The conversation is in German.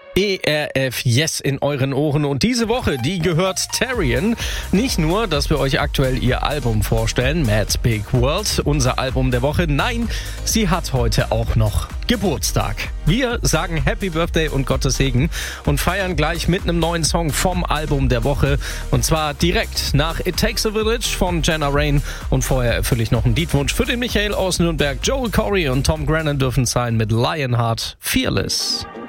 ERF Yes in euren Ohren. Und diese Woche, die gehört Terrian. Nicht nur, dass wir euch aktuell ihr Album vorstellen, Mad Big World, unser Album der Woche. Nein, sie hat heute auch noch Geburtstag. Wir sagen Happy Birthday und Gottes Segen und feiern gleich mit einem neuen Song vom Album der Woche. Und zwar direkt nach It Takes a Village von Jenna Rain. Und vorher erfülle ich noch einen Liedwunsch für den Michael aus Nürnberg. Joel Corey und Tom Grennan dürfen sein mit Lionheart Fearless.